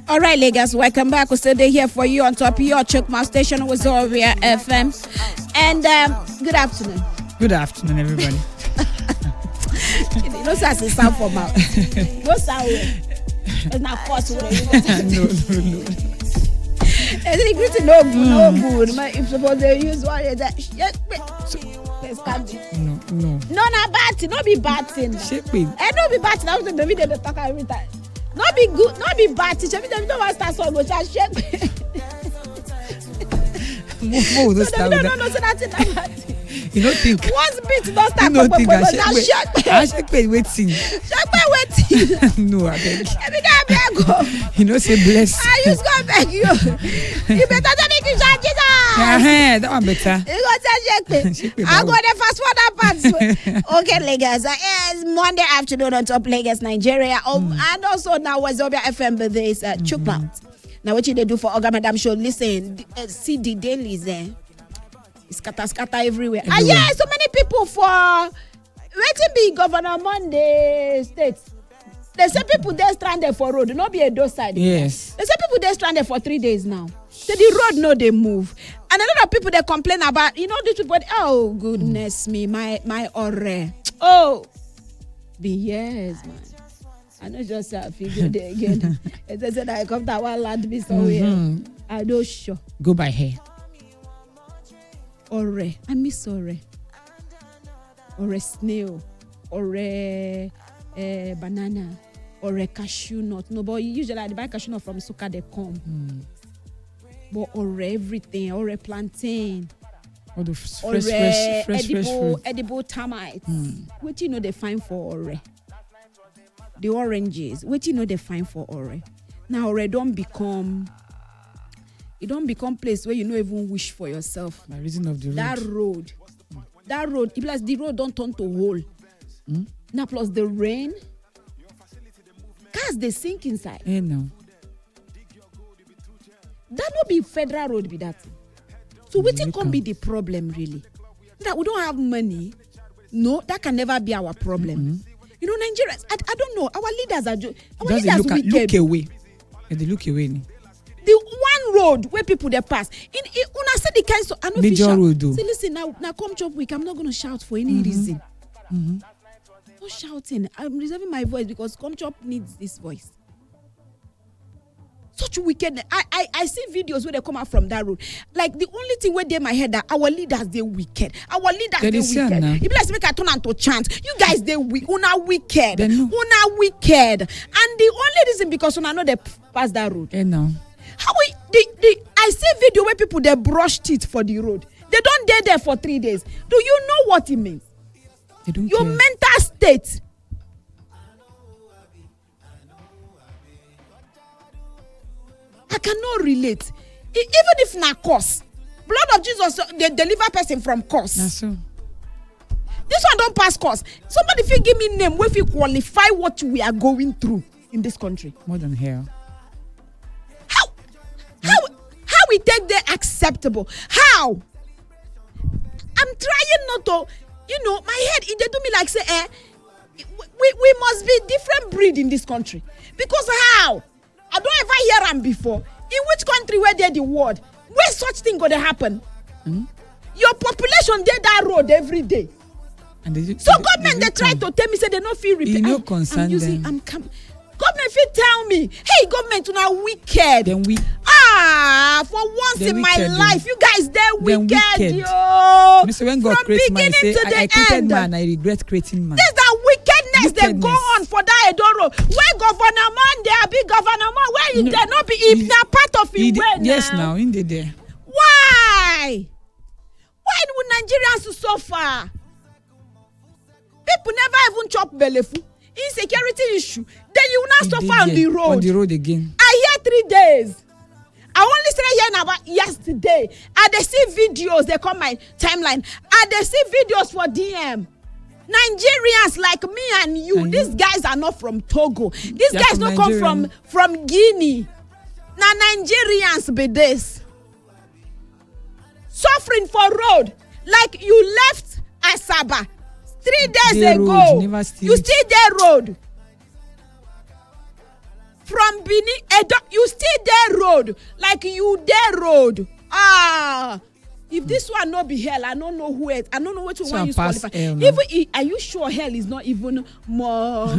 All right, Lagos, welcome back. We're still here for you on top of your Chukma station with Zoria FM. And good afternoon. Good afternoon, everybody. No such a sound for mouth. No sound. It's not possible. No. I think it's no good. If suppose they use one that No, not bad thing. Not be bad thing. Shaping. And not be bad thing. I was the baby they talk every time. Not be good. Not be bad thing. Every time don't want to start song go just shake. No, so that's it. You don't think. Once beat don't start. You don't think I shake waiting. No, I beg. Every day I beg go. You know say bless. I just go beg you. You better than me to shout Jesus. That one better. You go tell shake me. I go the fast forward part. Okay, Lagos. It's Monday afternoon on top Lagos, Nigeria. And also now Wazobia FM but there is Chukma. Now what you they do for Oga Madam show? Listen, see the dailies there. It's scatter everywhere. Yeah, so many people for waiting be Governor Monday State. They say people there stranded for road, not be a door side. Yes. They say people there stranded for 3 days now. So the road no they move. And a lot of people they complain about, these people, oh goodness me, my ore. Oh, be yes, man. I know just a figure there again. They said I come to our land be somewhere. I don't sure. Go by hair. Ore. I miss ore. Ore snail. Ore banana. Ore cashew nut. No, but usually I buy cashew nut from Suka they come. But ore everything. Ore plantain. All the fresh edible termites. What do you know they find for ore? The oranges. What do you know they find for ore? Now ore don't become place where you don't even wish for yourself. By reason of the road. That road, plus the road don't turn to hole. Now plus the rain, cars they sink inside. No. That will be federal road be that. So what can be the problem really? That we don't have money. No, that can never be our problem. Nigerians, I don't know. Our leaders are look away. They look away. The one road where people they pass in una say the kind of major road though. See, listen now come chop week. I'm not going to shout for any reason. No shouting. I'm reserving my voice because come chop needs this voice. Such wicked. I see videos where they come out from that road. Like the only thing where they my head that our leaders they wicked. Our leaders they wicked. If let's make a turn and to chant. You guys they una wicked. Una wicked. And the only reason because una know they pass that road. No. How I see video where people they brush teeth for the road. They don't dare there for 3 days. Do you know what it means? They don't Your care. mental state. I cannot relate. Even if na curse, blood of Jesus they deliver person from curse. That's so. This one don't pass curse. Somebody if you give me name where if you qualify what we are going through in this country. More than hell. How we take the acceptable? How? I'm trying not to, my head, they do me like say, we must be different breed in this country. Because how? I don't ever hear them before. In which country where they the world? Where such thing gonna happen? Your population did that road every day. And government they try to tell me say they no feel repair. Government fit tell me, hey government you now wicked. Then we for once in my life, you guys they're wicked, yo. When God created man, say I created man, I regret creating man. There's that wickedness that go on for that Edoro. Where Governor Man, there be Governor Man, where you there not be if na part of it way yes now in the there. Why would Nigerians suffer? People never even chop belefu. Insecurity issue. Then you will not suffer on the road. On the road again. I hear 3 days. I only say here now about yesterday. And they see videos. They come my timeline. And they see videos for DM. Nigerians like me and you. These guys are not from Togo. These guys don't come from Guinea. Now Nigerians be this. Suffering for road. Like you left Asaba 3 days ago. You still there road. From Benin, you still there road. Like you there road. If this one not be hell, I don't know who it. I don't know what to want you qualify. Even are you sure hell is not even more